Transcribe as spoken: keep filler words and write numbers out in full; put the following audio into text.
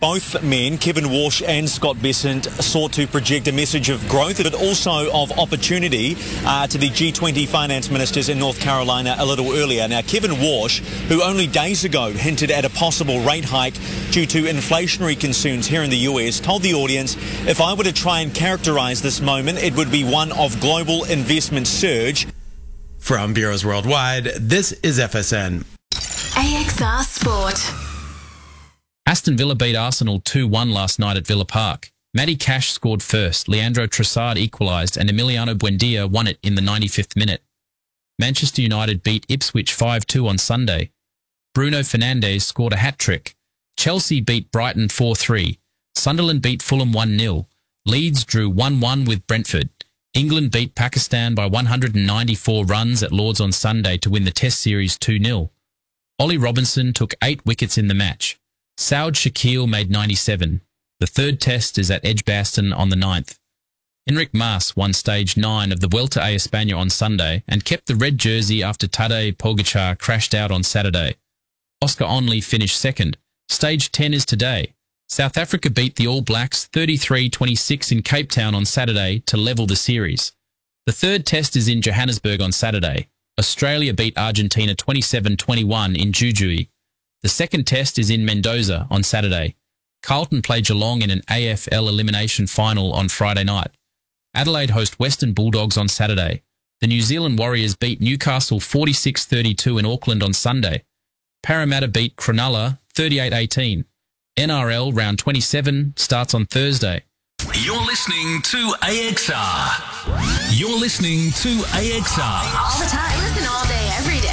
Both men, Kevin Walsh and Scott Bessent, sought to project a message of growth, but also of opportunity uh, to the G twenty finance ministers in North Carolina a little earlier. Now, Kevin Walsh, who only days ago hinted at a possible rate hike due to inflationary concerns here in the U S, told the audience, if I were to try and characterise this moment, it would be one of global investment surge. From Bureaus Worldwide, this is F S N. A X R Sport. Aston Villa beat Arsenal two one last night at Villa Park. Matty Cash scored first, Leandro Trossard equalised and Emiliano Buendia won it in the ninety-fifth minute. Manchester United beat Ipswich five two on Sunday. Bruno Fernandes scored a hat-trick. Chelsea beat Brighton four three. Sunderland beat Fulham one nil. Leeds drew one one with Brentford. England beat Pakistan by one hundred ninety-four runs at Lords on Sunday to win the Test Series two nil. Ollie Robinson took eight wickets in the match. Saud Shakil made ninety-seven. The third test is at Edgbaston on the ninth. Enric Mas won stage nine of the Vuelta a España on Sunday and kept the red jersey after Tadej Pogačar crashed out on Saturday. Oscar Onley finished second. Stage ten is today. South Africa beat the All Blacks thirty-three twenty-six in Cape Town on Saturday to level the series. The third test is in Johannesburg on Saturday. Australia beat Argentina twenty-seven twenty-one in Jujuy. The second test is in Mendoza on Saturday. Carlton play Geelong in an A F L elimination final on Friday night. Adelaide host Western Bulldogs on Saturday. The New Zealand Warriors beat Newcastle forty-six thirty-two in Auckland on Sunday. Parramatta beat Cronulla thirty-eight eighteen. N R L round twenty-seven starts on Thursday. You're listening to A X R. You're listening to A X R. All the time. Listen all day, every day.